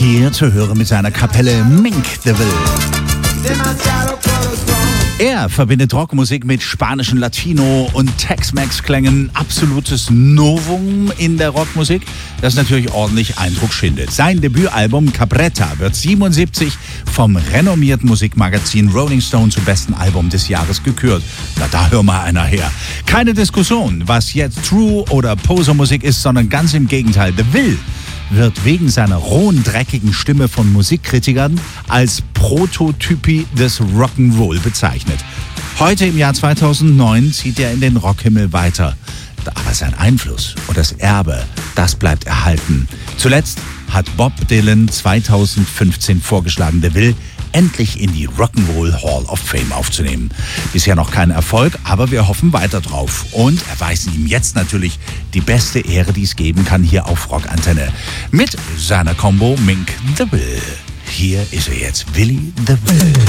Hier zu hören mit seiner Kapelle Mink DeVille. Er verbindet Rockmusik mit spanischen Latino- und Tex-Mex-Klängen. Absolutes Novum in der Rockmusik, das natürlich ordentlich Eindruck schindet. Sein Debütalbum Cabretta wird 77 vom renommierten Musikmagazin Rolling Stone zum besten Album des Jahres gekürt. Na, da hör mal einer her. Keine Diskussion, was jetzt True- oder Poser-Musik ist, sondern ganz im Gegenteil. DeVille wird wegen seiner rohen, dreckigen Stimme von Musikkritikern als Prototypie des Rock'n'Roll bezeichnet. Heute im Jahr 2009 zieht er in den Rockhimmel weiter. Aber sein Einfluss und das Erbe, das bleibt erhalten. Zuletzt hat Bob Dylan 2015 vorgeschlagen, DeVille endlich in die Rock'n'Roll Hall of Fame aufzunehmen. Bisher noch kein Erfolg, aber wir hoffen weiter drauf und erweisen ihm jetzt natürlich die beste Ehre, die es geben kann, hier auf Rockantenne. Mit seiner Combo Mink DeVille. Hier ist er jetzt, Willy DeVille.